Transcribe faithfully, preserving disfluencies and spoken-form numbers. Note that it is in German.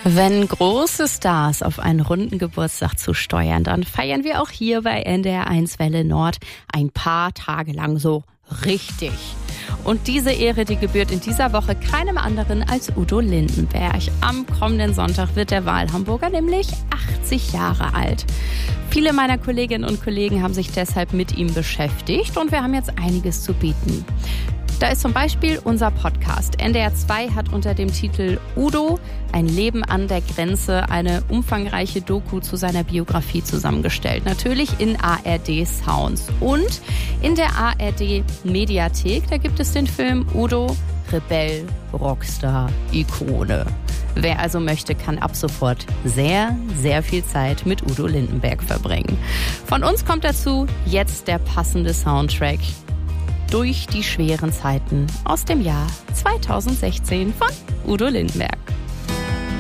Wenn große Stars auf einen runden Geburtstag zusteuern, dann feiern wir auch hier bei N D R eins Welle Nord ein paar Tage lang so richtig. Und diese Ehre, die gebührt in dieser Woche keinem anderen als Udo Lindenberg. Am kommenden Sonntag wird der Wahlhamburger nämlich achtzig Jahre alt. Viele meiner Kolleginnen und Kollegen haben sich deshalb mit ihm beschäftigt und wir haben jetzt einiges zu bieten. Da ist zum Beispiel unser Podcast. N D R zwei hat unter dem Titel Udo, ein Leben an der Grenze, eine umfangreiche Doku zu seiner Biografie zusammengestellt. Natürlich in A R D Sounds. Und in der A R D Mediathek, da gibt es den Film Udo, Rebell, Rockstar, Ikone. Wer also möchte, kann ab sofort sehr, sehr viel Zeit mit Udo Lindenberg verbringen. Von uns kommt dazu jetzt der passende Soundtrack durch die schweren Zeiten aus dem Jahr zweitausendsechzehn von Udo Lindenberg.